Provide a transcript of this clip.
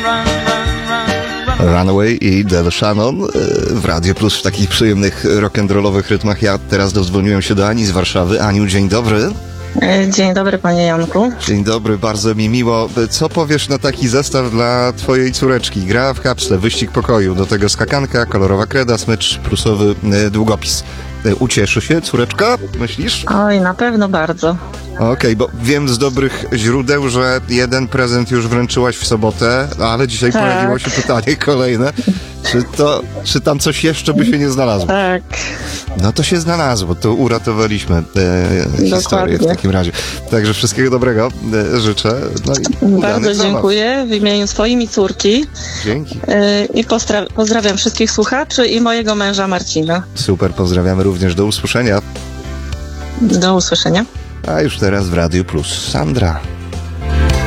Runaway i Del Shannon w Radio Plus w takich przyjemnych rock'n'rollowych rytmach. Ja teraz dodzwoniłem się do Ani z Warszawy. Aniu, dzień dobry. Dzień dobry, panie Janku. Dzień dobry, bardzo mi miło. Co powiesz na taki zestaw dla twojej córeczki? Gra w kapsle, wyścig pokoju, do tego skakanka, kolorowa kreda, smycz, plusowy długopis. Ucieszy się córeczka, myślisz? Oj, na pewno bardzo. Okej, bo wiem z dobrych źródeł, że jeden prezent już wręczyłaś w sobotę, ale dzisiaj pojawiło się pytanie kolejne. Czy tam coś jeszcze by się nie znalazło? Tak. No to się znalazło, to uratowaliśmy historię w takim razie. Także wszystkiego dobrego życzę. No i bardzo dziękuję w imieniu swoim i córki. Dzięki. I pozdrawiam wszystkich słuchaczy i mojego męża Marcina. Super, pozdrawiamy również. Do usłyszenia. Do usłyszenia. A już teraz w Radiu Plus Sandra.